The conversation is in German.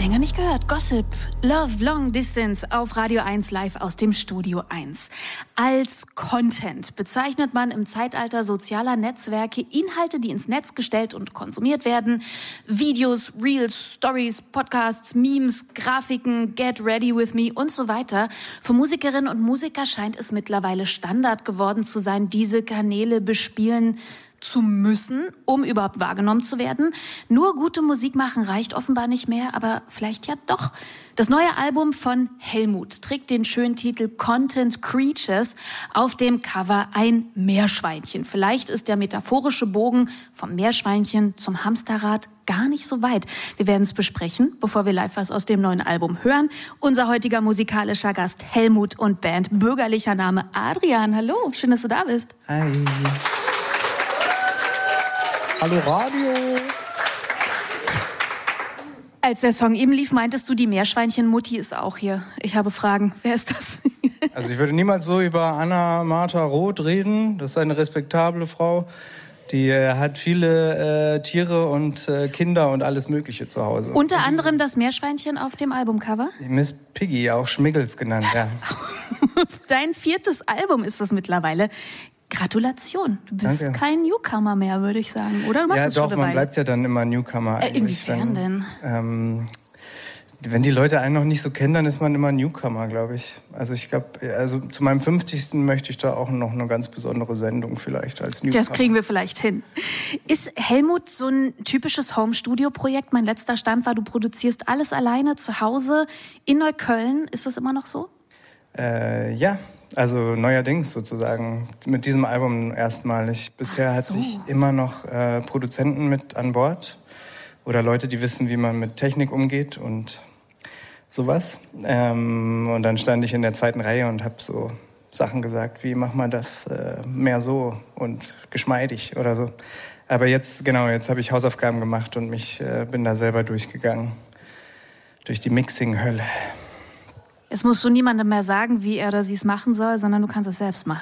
Länger nicht gehört. Gossip, Love, Long Distance auf Radio 1 live aus dem Studio 1. Als Content bezeichnet man im Zeitalter sozialer Netzwerke Inhalte, die ins Netz gestellt und konsumiert werden. Videos, Reels, Stories, Podcasts, Memes, Grafiken, Get Ready With Me und so weiter. Für Musikerinnen und Musiker scheint es mittlerweile Standard geworden zu sein, diese Kanäle bespielen zu müssen, um überhaupt wahrgenommen zu werden. Nur gute Musik machen reicht offenbar nicht mehr, aber vielleicht ja doch. Das neue Album von Helmut trägt den schönen Titel Content Creatures. Auf dem Cover ein Meerschweinchen. Vielleicht ist der metaphorische Bogen vom Meerschweinchen zum Hamsterrad gar nicht so weit. Wir werden es besprechen, bevor wir live was aus dem neuen Album hören. Unser heutiger musikalischer Gast Helmut und Band, bürgerlicher Name Adrian. Hallo, schön, dass du da bist. Hi. Hallo Radio. Als der Song eben lief, meintest du, die Meerschweinchen-Mutti ist auch hier. Ich habe Fragen. Wer ist das? Also ich würde niemals so über Anna-Martha Roth reden. Das ist eine respektable Frau. Die hat viele Tiere und Kinder und alles Mögliche zu Hause. Unter anderem das Meerschweinchen auf dem Albumcover? Miss Piggy, auch Schmiggels genannt, ja. Dein 4. Album ist es mittlerweile. Gratulation. Du bist Danke. Kein Newcomer mehr, würde ich sagen. Oder du machst Ja, es schon doch, eine man Weile. bleibt ja dann immer Newcomer. Inwiefern denn? Wenn die Leute einen noch nicht so kennen, dann ist man immer Newcomer, glaube ich. Also ich glaube, zu meinem 50. möchte ich da auch noch eine ganz besondere Sendung vielleicht als Newcomer. Das kriegen wir vielleicht hin. Ist Helmut so ein typisches Home-Studio-Projekt? Mein letzter Stand war, du produzierst alles alleine zu Hause in Neukölln. Ist das immer noch so? Ja. Also neuerdings sozusagen, mit diesem Album erstmalig. Bisher hatte ich immer noch Produzenten mit an Bord oder Leute, die wissen, wie man mit Technik umgeht und sowas. Und dann stand ich in der 2. Reihe und habe so Sachen gesagt, wie mach mal das mehr so und geschmeidig oder so. Aber jetzt habe ich Hausaufgaben gemacht und bin da selber durchgegangen, durch die Mixing-Hölle. Es musst du niemandem mehr sagen, wie er oder sie es machen soll, sondern du kannst es selbst machen.